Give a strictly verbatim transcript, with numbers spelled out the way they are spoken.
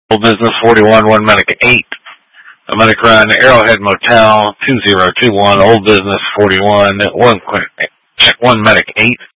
Old Business forty-one, one Medic eight. A Medic Run, Arrowhead Motel two zero two one, Old Business forty-one, one, check one Medic eight.